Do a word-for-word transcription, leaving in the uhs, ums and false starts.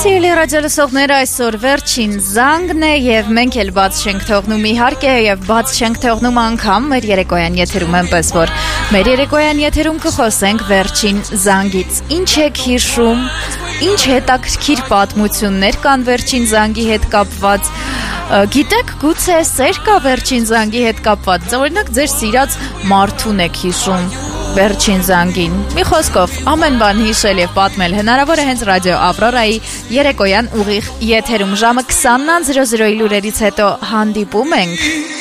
Սիրելի ռադիոլսողներ, այսօր վերջին զանգն է եւ մենք էլ բաց չենք թողնում իհարկե եւ բաց չենք թողնում անգամ մեր երեկոյան եթերում, այնպես որ մեր երեկոյան եթերում կխոսենք վերջին զանգից։ Ինչ եք հիշում, ինչ հետաքրքիր պատմություններ կան վերջին զանգի հետ կապված, գիտեք գուցե սեր կա վերջին զանգի հետ կապված, օրինակ ձեր սիրած մարդուն եք հիշում վերջին զանգին։ Մի խոսքով, ամեն բան հիշել եւ պատմել հնարավոր է հենց ռադիո Ավրորայի երեկոյան ուղիղ եթերում ժամը քսանն զրո զրոյի լուրերից հետո հանդիպում ենք։